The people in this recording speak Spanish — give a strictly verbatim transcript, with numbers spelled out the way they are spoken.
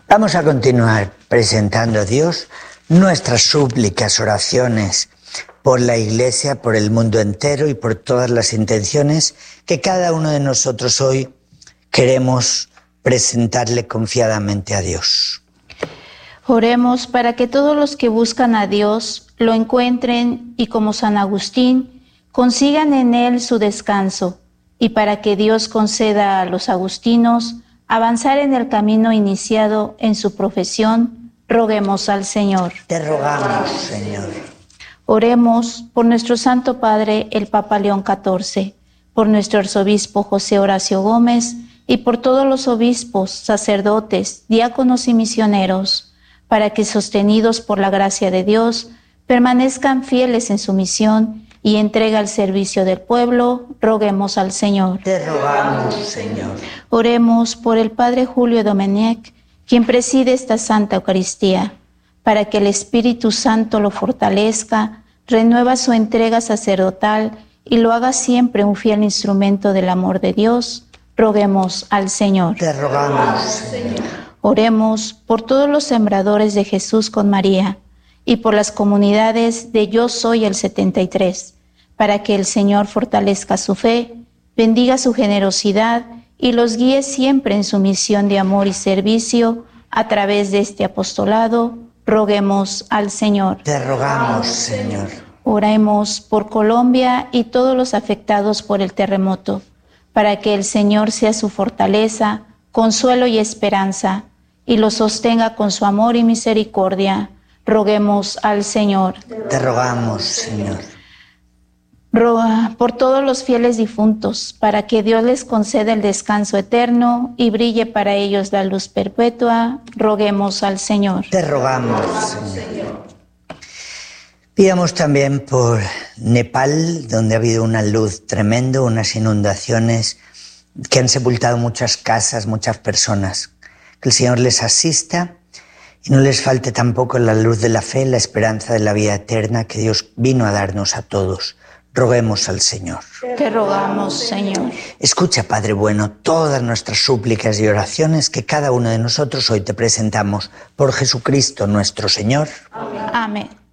Vamos a continuar presentando a Dios nuestras súplicas, oraciones por la Iglesia, por el mundo entero y por todas las intenciones que cada uno de nosotros hoy queremos presentarle confiadamente a Dios. Oremos para que todos los que buscan a Dios lo encuentren y, como San Agustín, consigan en él su descanso, y para que Dios conceda a los agustinos avanzar en el camino iniciado en su profesión, roguemos al Señor. Te rogamos, Señor. Oremos por nuestro Santo Padre, el Papa León catorce, por nuestro arzobispo José Horacio Gómez y por todos los obispos, sacerdotes, diáconos y misioneros, para que, sostenidos por la gracia de Dios, permanezcan fieles en su misión y entrega al servicio del pueblo, roguemos al Señor. Te rogamos, Señor. Oremos por el Padre Julio Domenech, quien preside esta Santa Eucaristía, para que el Espíritu Santo lo fortalezca, renueva su entrega sacerdotal y lo haga siempre un fiel instrumento del amor de Dios, roguemos al Señor. Te rogamos, Señor. Oremos por todos los sembradores de Jesús con María y por las comunidades de Yo Soy el setenta y tres, para que el Señor fortalezca su fe, bendiga su generosidad y los guíe siempre en su misión de amor y servicio a través de este apostolado, roguemos al Señor. Te rogamos, Señor. Oremos por Colombia y todos los afectados por el terremoto, para que el Señor sea su fortaleza, consuelo y esperanza, y los sostenga con su amor y misericordia. Roguemos al Señor. Te rogamos, Señor. Roga por todos los fieles difuntos, para que Dios les conceda el descanso eterno y brille para ellos la luz perpetua. Roguemos al Señor. Te rogamos, Señor. Pidamos también por Nepal, donde ha habido una luz tremenda, unas inundaciones que han sepultado muchas casas, muchas personas. Que el Señor les asista y no les falte tampoco la luz de la fe, la esperanza de la vida eterna que Dios vino a darnos a todos. Roguemos al Señor. Te rogamos, Señor. Escucha, Padre bueno, todas nuestras súplicas y oraciones que cada uno de nosotros hoy te presentamos por Jesucristo nuestro Señor. Amén.